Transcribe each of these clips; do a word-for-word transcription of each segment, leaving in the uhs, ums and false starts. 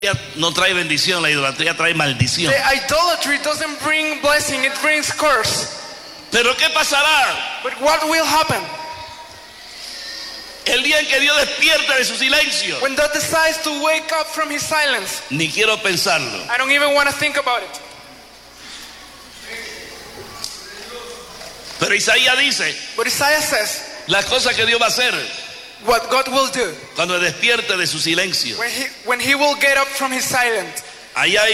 no trae bendición, la idolatría trae maldición. The idolatry doesn't bring blessing, it brings curse. Pero ¿qué pasará But what will happen el día en que Dios despierte de su silencio? when God decides to wake up from his silence? Ni quiero pensarlo. I don't even want to think about it. Pero Isaías dice But Isaiah says las cosas que Dios va a hacer what God will do cuando despierte de su silencio. when he, when he will get up from his silence. Ahí hay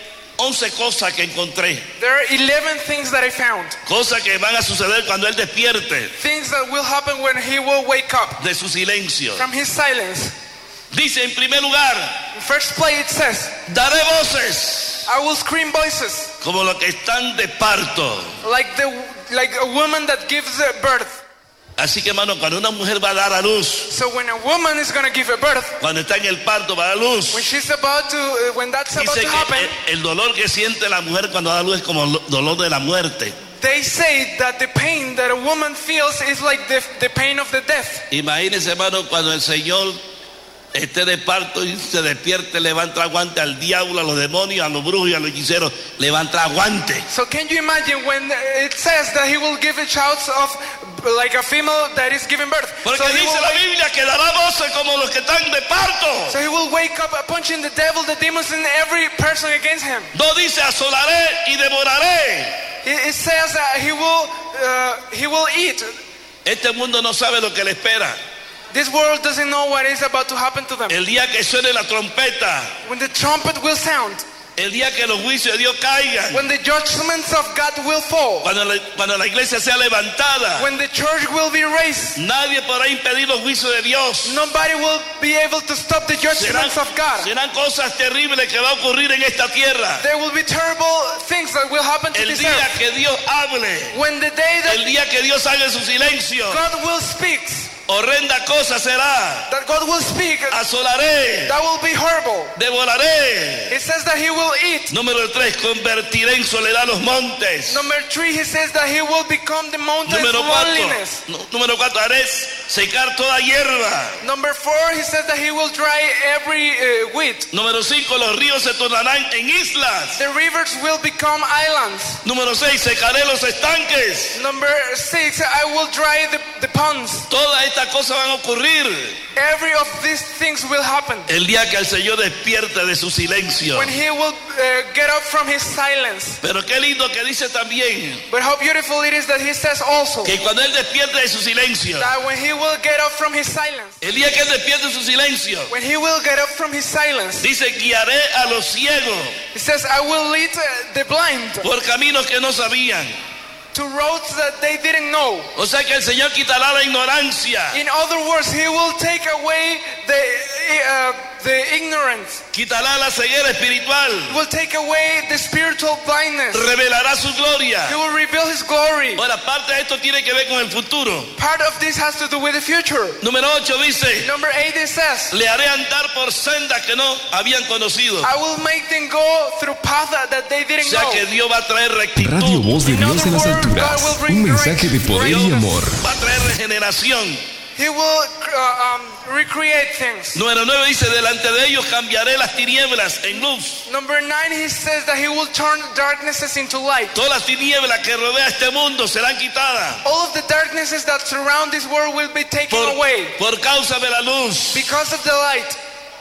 once cosas que encontré, There are eleven things that I found. cosas que van a suceder cuando Él despierte Things that will happen when he will wake up de su silencio. from his silence. Dice en primer lugar, In first place it says, daré voces I will scream voices como los que están de parto. like the like a woman that gives birth. Así que hermano, cuando una mujer va a dar a luz, So when a woman is going to give a birth, cuando está en el parto va a dar luz, when she's about to, uh, when that's about dice to que happen, el, el dolor que siente la mujer cuando da luz es como el dolor de la muerte. they say that the pain that a woman feels is like the, the pain of the death. Imagínense hermano, cuando el Señor esté de parto y se despierte, le va a entrar guante al diablo, a los demonios, a los brujos y a los hechiceros, le va a entrar guante. So can you imagine when it says that he will give a shout of like a female that is giving birth? Porque So he, dice will la wake, Biblia que dará voces como los que están de parto. so he will wake up punching the devil, the demons, and every person against him. No dice asolaré y devoraré. It, it says that he will uh, he will eat. Este mundo no sabe lo que le espera. This world doesn't know what is about to happen to them. El día que suene la trompeta, When the trumpet will sound, el día que los juicios de Dios caigan, when the judgments of God will fall, cuando la, cuando la iglesia sea levantada, when the church will be raised, nadie podrá impedir los juicios de Dios. nobody will be able to stop the Serán, judgments of God. serán cosas terribles que va a ocurrir en esta tierra. There will be terrible things that will happen to El this día earth. que Dios hable, When the day that el día que Dios haga su silencio, God will speak, horrenda cosa será. that God will speak, Asolaré, that will be horrible. devoraré. It says that he will eat. Número tres, convertiré en soledad los montes. Number three, he says that he will become the mountain's Número loneliness. cuatro, nú- número cuatro, haré secar toda hierba. Number four, he says that he will dry every uh, wheat. Número cinco, los ríos se tornarán en islas. The rivers will become islands. Número seis, secaré los estanques. Number six, I will dry the, the ponds. Todas estas cosas van a ocurrir Every of these things will happen el día que el Señor despierte de su silencio. when he will uh, get up from his silence. Pero qué lindo que dice también But how beautiful it is that he says also que cuando Él despierte de su silencio, that when he will get up from his silence, el día que Él despierte de su silencio, when he will get up from his silence, dice, guiaré a los ciegos he says, I will lead uh, the blind por caminos que no sabían. to roads that they didn't know. O sea que el Señor quitará la ignorancia, In other words, he will take away the uh, the ignorance. quitará la ceguera espiritual, He will take away the spiritual blindness. revelará su He gloria. will reveal his glory. Ahora, parte de esto tiene que ver con el futuro. Part of this has to do with the future. Número ocho dice, Number eight, it says, le haré andar por sendas que no habían conocido. I will make them go through paths that they O didn't sea know. que Dios va a traer Radio rectitud, Voz de Dios en las alturas. Un mensaje de poder y amor. va a traer regeneración. He will uh, um, recreate things. Número nueve dice, delante de ellos cambiaré las tinieblas en luz. Number nine, he says that he will turn darknesses into light. Todas las tinieblas que rodea este mundo serán quitadas All of the darknesses that surround this world will be taken por, away por causa de la luz. because of the light.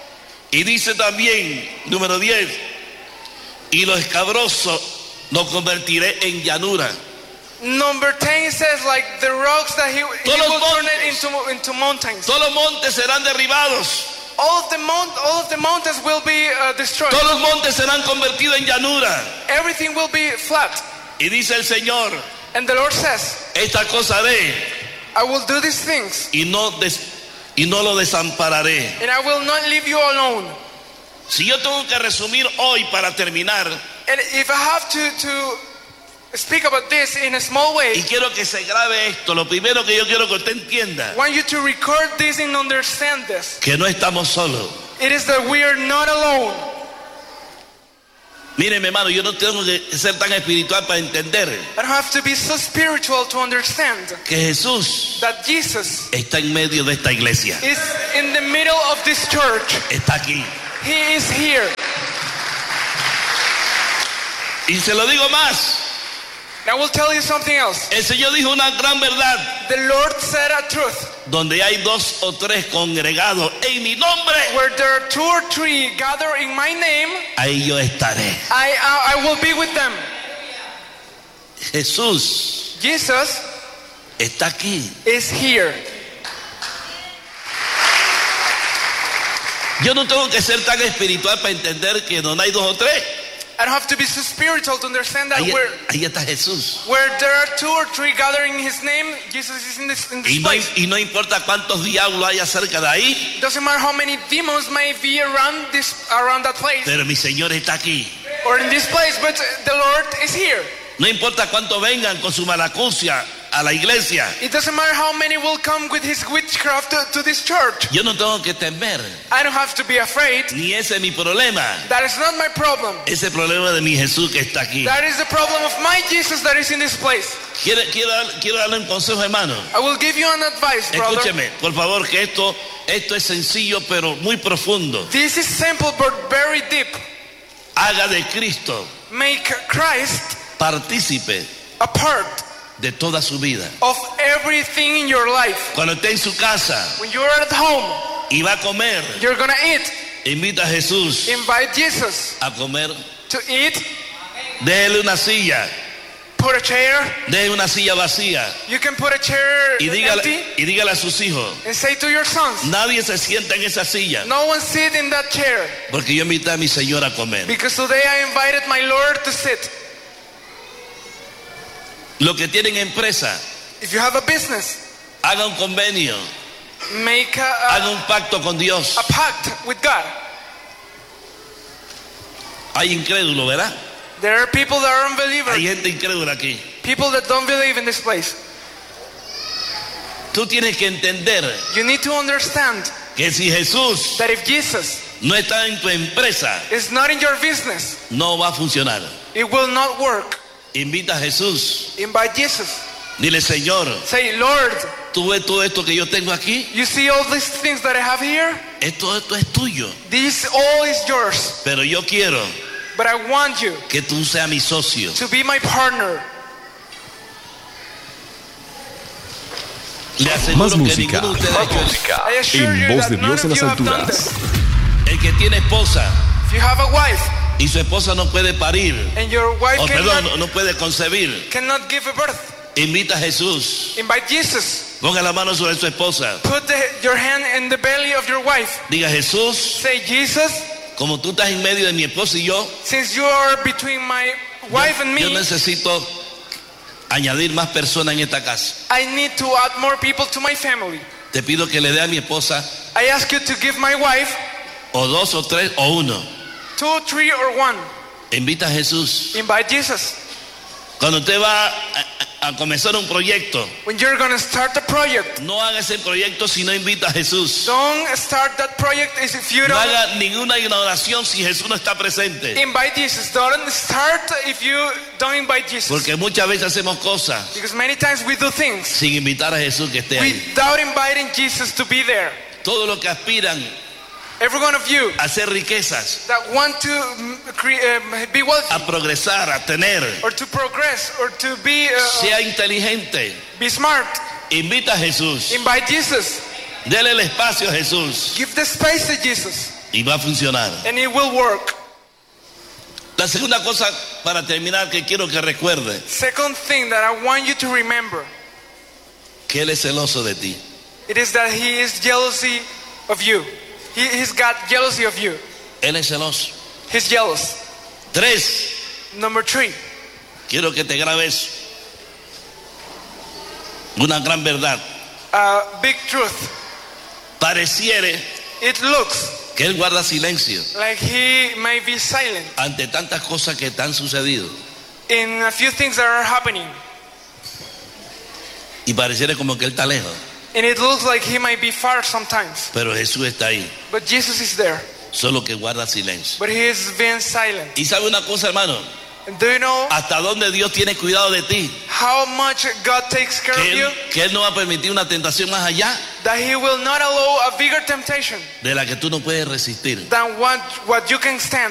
Y dice también, número diez, y lo escabroso lo convertiré en llanura. Number ten, he says like the rocks that he, he Todos will los turn it montes. into, into mountains. Todos los montes serán derribados. All of the mount, all of the mountains will be uh, destroyed. Todos los montes serán convertidos en llanura. Everything will be flat. Y dice el Señor, And the Lord says, esta cosa haré I will do these things y no, des- y no lo desampararé. and I will not leave you alone. Si yo tengo que resumir hoy para terminar, And if I have to, to speak about this in a small y way, quiero que se grabe esto, lo primero que yo quiero que usted entienda, I want you to record this and understand this. que no estamos solos. It is that we are not alone. Mire, mi hermano, yo no tengo que ser tan espiritual para entender I don't have to be so spiritual to understand que Jesús that Jesus está en medio de esta iglesia. is in the middle of this church. Está aquí. He is here. Y se lo digo más. And I will tell you something else. El Señor dijo una gran verdad. The Lord said a truth. Donde hay dos o tres congregados en mi nombre, Where there are two or three gather in my name, ahí yo estaré. I, I, I will be with them. Jesús Jesus está aquí. is here. Yo no tengo que ser tan espiritual para entender que no hay dos o tres. I don't have to be so spiritual to understand that Ahí, where, ahí está Jesús. where there are two or three gathering in His name, Jesus is in this, in this Y no, place. y no importa cuántos diablos haya cerca de ahí, Doesn't matter how many demons may be around this, around that place pero mi Señor está aquí. or in this place, but the Lord is here. No importa cuánto vengan con su malacucia a la iglesia. It doesn't matter how many will come with his witchcraft to, to this church. Yo no tengo que temer, I don't have to be afraid. ni ese es mi problema. That is not my problem. Ese problema de mi Jesús que está aquí. That is the problem of my Jesus that is in this place. Quiero, quiero, quiero darle un consejo, hermano. I will give you an advice, brother. Escúcheme, por favor, que esto, esto es sencillo pero muy profundo. This is simple but very deep. Haga de Cristo Make Christ partícipe a part de toda su vida. of everything in your life. Cuando esté en su casa When you're at home, y va a comer, you're gonna eat. invita a Jesús Invite Jesus a comer. to eat. Déjele una silla, Put a chair. déjele una silla vacía You can put a chair y dígale, empty y dígale a sus hijos, and say to your sons, nadie se sienta en esa silla no one sit in that chair, porque yo invité a mi Señor a comer. because today I invited my Lord to sit. Los que tienen empresa, If you have a business, haga un convenio, make a, a, haga un pacto con Dios. a pact with God. Hay incrédulos, ¿verdad? There are people that are Hay unbelievers, gente incrédula aquí. people that don't believe in this place. Tú tienes que entender You need to understand que si Jesús that if Jesus no está en tu empresa, is not in your business, no va a funcionar. it will not work. Invita a Jesús. Invite Jesus. Dile, Señor, Say, Lord, tú ves todo esto que yo tengo aquí. you see all these things that I have here? Esto, esto es tuyo. This all is yours. Pero yo quiero But I want you que tú seas mi socio. to be my partner. Le aseguro Más que música. ninguno de ustedes ha hecho eso. I assure En you Voz that de none Dios en of las you have done alturas. this. El que tiene esposa If you have a wife y su esposa no puede parir, and your wife o perdón, cannot, no, no puede concebir, cannot give a birth, invita a Jesús. invite Jesus. Ponga la mano sobre su esposa. Put the, your hand in the belly of your wife. Diga, Jesús, Say, Jesus, como tú estás en medio de mi esposa y yo, since you are between my wife and yo me, necesito añadir más personas en esta casa. I need to add more people to my family. Te pido que le dé a mi esposa I ask you to give my wife o dos o tres o uno. two, three, or one. Invita a Jesús. Invite Jesus. Cuando usted va a, a comenzar un proyecto, When you're going to start the project, no haga ese proyecto si no invita a Jesús. don't start that project if you No don't haga ninguna oración si Jesús no está presente. invite Jesus. Don't start if you don't invite Jesus. Porque muchas veces hacemos cosas Because many times we do things sin invitar a Jesús que esté ahí. without inviting Jesus to be there. Todos los que aspiran Every one of you a hacer riquezas, that want to mm, cre- um, be wealthy a progresar, a tener, or to progress or to be uh, sea inteligente, be smart, invita a Jesús. invite Jesus. Dele el espacio a Jesús Give the space to Jesus y va a funcionar. and it will work. La segunda cosa para terminar que quiero que recuerde, Second thing that I want you to remember, que Él es celoso de ti. it is that He is jealousy of you. He, he's got jealousy of you. Él es celoso. He's jealous. Tres, Number three, quiero que te grabes una gran verdad. uh, big truth. Pareciere It looks que Él guarda silencio like He may be silent ante tantas cosas que te han sucedido. in a few things that are happening. Y pareciera como que Él está lejos. And it looks like He might be far sometimes. Pero Jesús está ahí, But Jesus is there. solo que guarda silencio. But He is being silent. Y sabe una cosa, hermano, And do you know hasta dónde Dios tiene cuidado de ti. how much God takes care Que of you? él, que él no va a permitir una tentación más allá that He will not allow a bigger temptation de la que tú no puedes resistir. than what, what you can stand.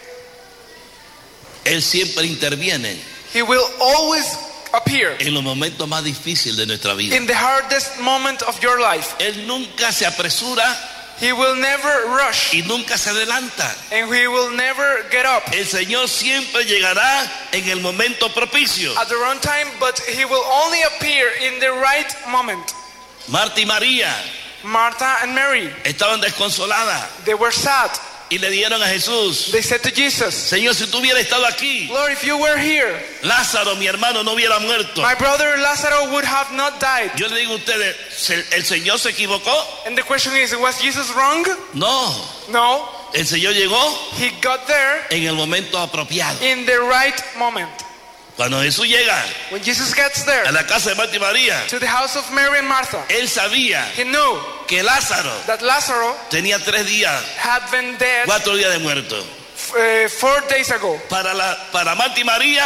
Él siempre interviene He will always appear en los momentos más difíciles de nuestra vida. in the hardest moment of your life. Él nunca se apresura He will never rush y nunca se adelanta. and He will never get up El Señor siempre llegará en el momento propicio. at the wrong time, but He will only appear in the right moment. Marta y María Martha and Mary, estaban desconsoladas they were sad. y le dijeron a Jesús: They said to Jesus, Señor, si tú hubieras estado aquí, Lord, if you were here, Lázaro, mi hermano, no hubiera muerto. my brother Lazarus would have not died. Yo le digo a ustedes, ¿se- ¿el Señor se equivocó? And the question is, was Jesus wrong? No, No, el Señor llegó He got there en el momento apropiado. in the right moment. Cuando Jesús llega When Jesus gets there a la casa de Marta y María, to the house of Mary and Martha, él sabía He knew que Lázaro that Lazarus tenía tres días, had been dead cuatro días de muerto. uh, four days ago. Para, la, para Marta y María,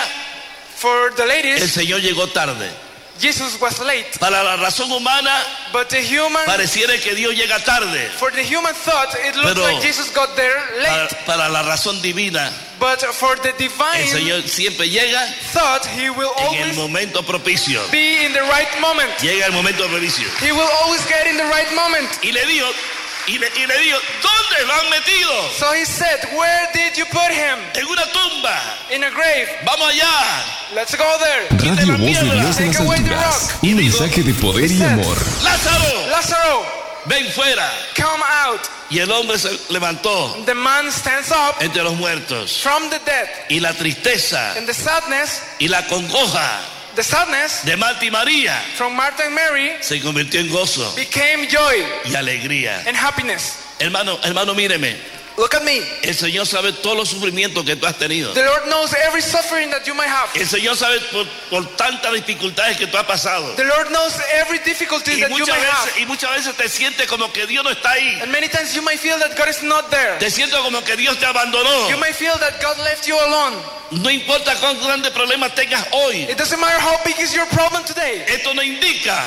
For the el ladies, Señor llegó tarde. Jesus was late. Para la razón humana, But the human, pareciera que Dios llega tarde. for the human thought, it looked Pero- like Jesus got there Para, late. para la razón divina, But for the el divine Señor siempre llega thought, He will en el always momento propicio. be in the right moment. Llega el momento propicio. He will always get in the right moment. Y le dijo, y le, y le dijo, ¿dónde lo han metido? So He said, where did you put Him? En una tumba. In a grave. Vamos allá. Let's go there. Radio Voz de Dios en las Take away the alturas. rock. Un mensaje de poder y amor. Lázaro, Lazarus, ven fuera. come out. Y el hombre se levantó The man stands up entre los muertos. from the dead. Y la tristeza And the sadness, y la congoja the sadness de Marta y María from Martha and Mary se convirtió en gozo became joy y alegría. and happiness. Hermano, hermano, míreme. Look at me. El Señor sabe todos los sufrimientos que tú has tenido. The Lord knows every suffering that you might have. El Señor sabe por, por tantas dificultades que tú has pasado. The Lord knows every difficulty Y that you muchas, might veces, have. y muchas veces te sientes como que Dios no está ahí. And many times you might feel that God is not there. Te sientes como que Dios te abandonó. You might feel that God left you alone. No importa cuán grandes problemas tengas hoy. It doesn't matter how big is your problem today. Esto no indica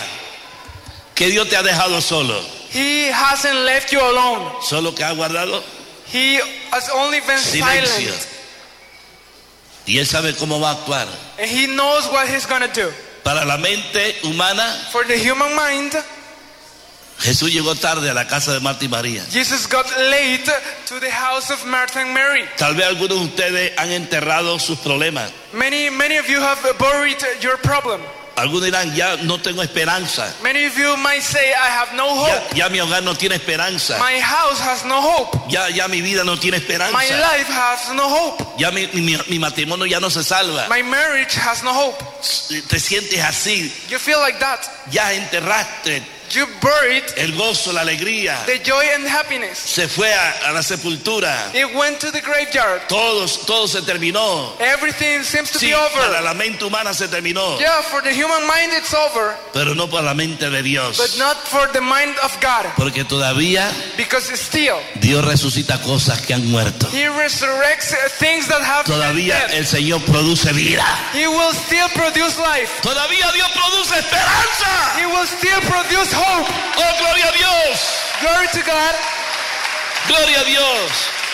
que Dios te ha dejado solo. He hasn't left you alone. Solo que ha guardado He has only been silencio. silent. Y Él sabe cómo va a actuar. And He knows what He's going to do. Para la mente humana, For the human mind, Jesús llegó tarde a la casa de Marta y María. Jesus got late to the house of Martha and Mary. Tal vez algunos de ustedes han enterrado sus problemas. Many, many of you have buried your problem. Algunos dirán, ya no tengo esperanza. Many of you might say, I have no Ya, hope. ya mi hogar no tiene esperanza. My house has no hope. Ya, ya mi vida no tiene esperanza. My life has no hope. Ya mi, mi, mi matrimonio ya no se salva. My marriage has no hope. Te sientes así. You feel like that. Ya enterraste You buried el gozo, la alegría. the joy and happiness. Se fue a, a la sepultura. It went to the graveyard. Todo, todo se terminó. Everything seems to Sí, be para over. la mente humana se terminó. Yeah, for the human mind it's over, Pero no para la mente de Dios. but not for the mind of God. Porque todavía Because still, Dios resucita cosas que han muerto. He resurrects uh, things that have been Todavía dead. el Señor produce vida. He will still produce life. Todavía Dios produce esperanza. He will still produce hope. Oh, gloria a Dios. Glory to God. Gloria a Dios.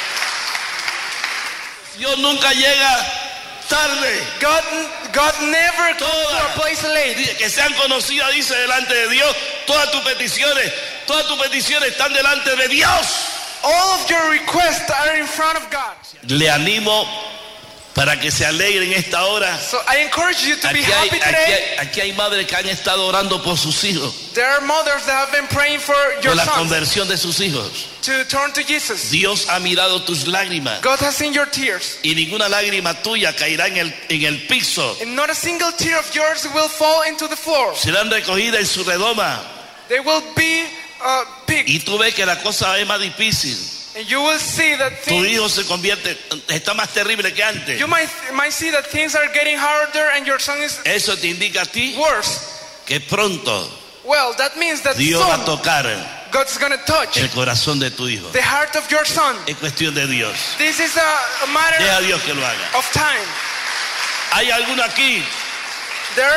Dios nunca llega tarde. God, God never comes to Toda. a place late. Dice que sean conocidas, dice, delante de Dios. Todas tus peticiones, todas tus peticiones están delante de Dios. All of your requests are in front of God. Le animo para que se alegren esta hora. So I encourage you to be Aquí hay, happy aquí, today. hay, aquí hay madres que han estado orando por sus hijos, There are mothers that have been praying for your por la sons conversión de sus hijos. to turn to Jesus. Dios ha mirado tus lágrimas God has seen your tears. y ninguna lágrima tuya caerá en el, en el piso. And not a single tear of yours will fall into the floor. Serán recogidas en su redoma. They will be uh, picked. Y tú ves que la cosa es más difícil. And you will see that Tu things, hijo se convierte, está más terrible que antes. you might, might see that things are getting harder and your son is Eso te indica a ti worse. que pronto Well, that means that Dios va a soon tocar God's going to touch el corazón de tu hijo. the heart of your son. Es cuestión de Dios. This is a, a matter Deja a Dios que lo haga. of time. ¿Hay alguno aquí There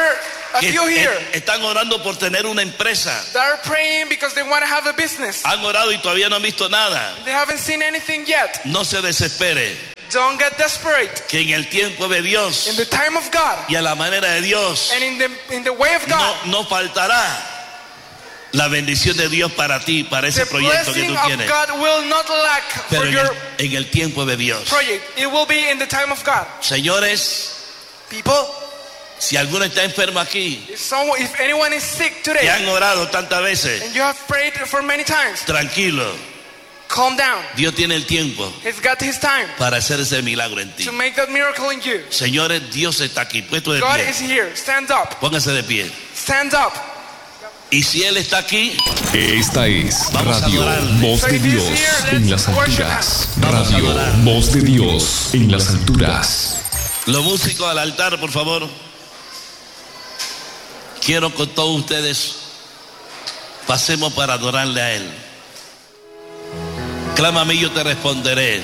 A que few here eh, están orando por tener una empresa. that are praying because they want to have a business. Han orado y todavía no han visto nada. They haven't seen anything yet. No se desespere, Don't get desperate. que en el tiempo de Dios In the time of God y a la manera de Dios and in the in the way of God, no, no faltará la bendición de Dios para ti, para ese the proyecto que blessing tú of tienes. God will not lack Pero for en your el, en el tiempo de Dios. project. It will be in the time of God. Señores, People, si alguno está enfermo aquí, if someone, if anyone is sick que today han orado tantas veces, and you have prayed for many times, tranquilo, calm down. Dios tiene el tiempo He's got His time para hacer ese milagro en ti. to make that miracle in you. Señores, Dios está aquí, puesto de God is pie. here. Stand up. Póngase de pie. Stand up. Y si Él está aquí, Esta es Vamos a Radio adorarle. Voz de Dios en las alturas. Radio Voz de Dios en las alturas. los músicos al altar, por favor. Quiero con todos ustedes pasemos para adorarle a Él. Clama a mí, yo te responderé.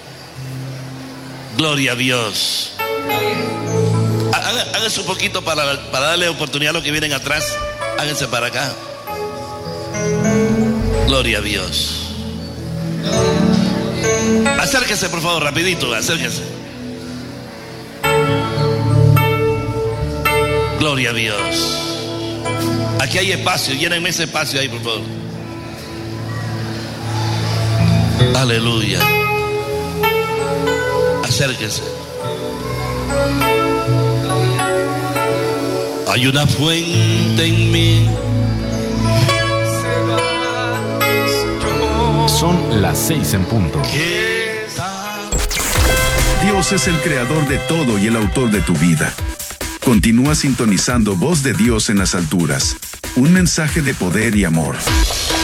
Gloria a Dios. Hagan- Háganse un poquito para, para darle oportunidad a los que vienen atrás. Háganse para acá. Gloria a Dios. Acérquese, por favor, rapidito, acérquese. Gloria a Dios. Aquí hay espacio, llénenme ese espacio ahí, por favor. Aleluya. Acérquese. Hay una fuente en mí. Son las seis en punto. Que está... Dios es el creador de todo y el autor de tu vida. Continúa sintonizando Voz de Dios en las alturas. Un mensaje de poder y amor.